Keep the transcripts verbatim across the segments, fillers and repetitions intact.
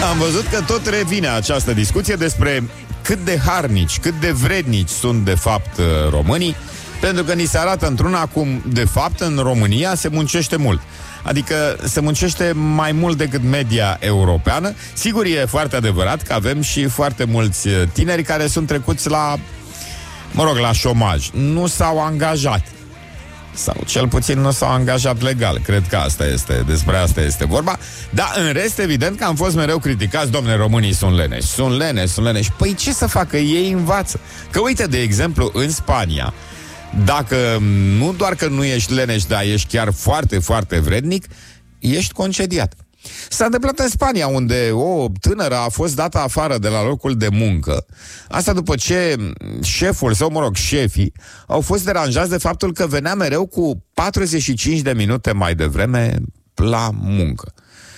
Am văzut că tot revine această discuție despre cât de harnici, cât de vrednici sunt de fapt românii, pentru că ni se arată într-una cum de fapt în România se muncește mult. Adică se muncește mai mult decât media europeană. Sigur, e foarte adevărat că avem și foarte mulți tineri care sunt trecuți la, mă rog, la șomaj. Nu s-au angajat. Sau cel puțin nu s-au angajat legal. Cred că asta este, despre asta este vorba. Dar în rest, evident că am fost mereu criticați. Domne, românii sunt leneși, sunt leneși, sunt leneși. Păi ce să facă? Ei învață. Că uite, de exemplu, în Spania, dacă nu doar că nu ești leneș, dar ești chiar foarte, foarte vrednic, ești concediat. S-a întâmplat în Spania, unde o tânără a fost dată afară de la locul de muncă. Asta după ce șeful, sau mă rog, șefii, au fost deranjați de faptul că venea mereu cu patruzeci și cinci de minute mai devreme la muncă.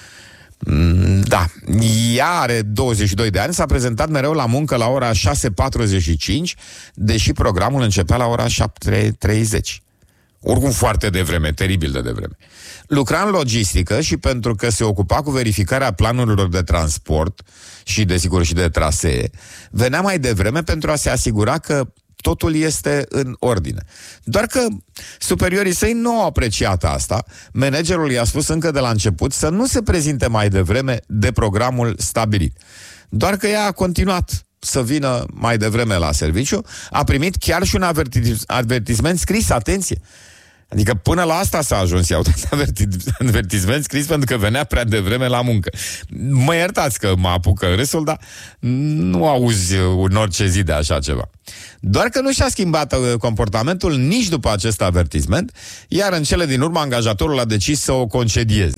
Da, ea are douăzeci și doi de ani, s-a prezentat mereu la muncă la ora șase patruzeci și cinci, deși programul începea la ora șapte treizeci. Oricum foarte devreme, teribil de devreme. Lucra în logistică și pentru că se ocupa cu verificarea planurilor de transport și, desigur, și de trasee, venea mai devreme pentru a se asigura că totul este în ordine. Doar că superiorii săi nu au apreciat asta. Managerul i-a spus încă de la început să nu se prezinte mai devreme de programul stabilit. Doar că ea a continuat să vină mai devreme la serviciu, a primit chiar și un avertiz- avertisment scris, atenție. Adică până la asta s-a ajuns, i-au dat avertiz- avertisment scris pentru că venea prea devreme la muncă. Mă iertați că mă apucă râsul, dar nu auzi în orice zi de așa ceva. Doar că nu și-a schimbat comportamentul nici după acest avertisment, iar în cele din urmă angajatorul a decis să o concedieze.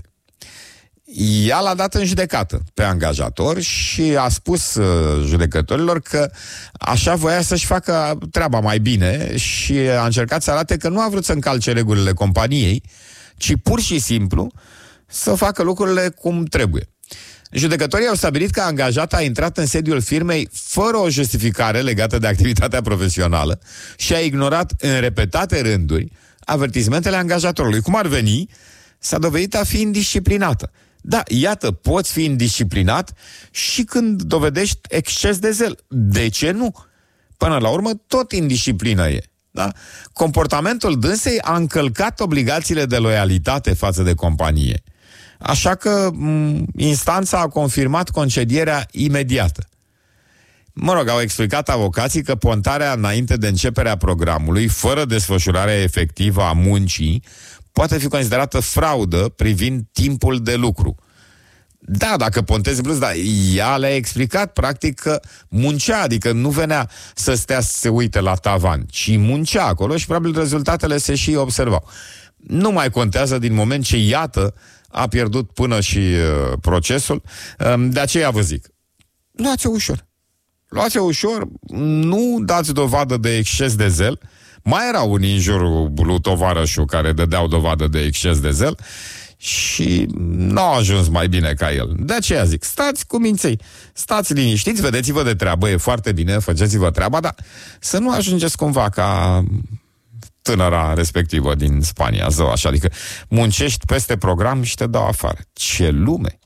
Ea l-a dat în judecată pe angajator și a spus uh, judecătorilor că așa voia să-și facă treaba mai bine și a încercat să arate că nu a vrut să încalce regulile companiei, ci pur și simplu să facă lucrurile cum trebuie. Judecătorii au stabilit că angajata a intrat în sediul firmei fără o justificare legată de activitatea profesională și a ignorat în repetate rânduri avertismentele angajatorului. Cum ar veni, s-a dovedit a fi indisciplinată. Da, iată, poți fi indisciplinat și când dovedești exces de zel. De ce nu? Până la urmă, tot indisciplină e. Da? Comportamentul dânsei a încălcat obligațiile de loialitate față de companie. Așa că m- instanța a confirmat concedierea imediată. Mă rog, au explicat avocații că pontarea înainte de începerea programului, fără desfășurarea efectivă a muncii, poate fi considerată fraudă privind timpul de lucru. Da, dacă pontezi plus, dar ea le-a explicat practic că muncea, adică nu venea să stea să se uite la tavan, ci muncea acolo și probabil rezultatele se și observau. Nu mai contează din moment ce, iată, a pierdut până și uh, procesul. Uh, de aceea vă zic, luați-o ușor. Luați-o ușor, nu dați dovadă de exces de zel. Mai erau unii în jurul lui tovarășul care dădeau dovadă de exces de zel și n-au ajuns mai bine ca el. De aceea zic, stați cu minței, stați liniștiți, vedeți-vă de treabă, e foarte bine, faceți-vă treaba, dar să nu ajungeți cumva ca tânăra respectivă din Spania, zău așa, adică muncești peste program și te dau afară. Ce lume!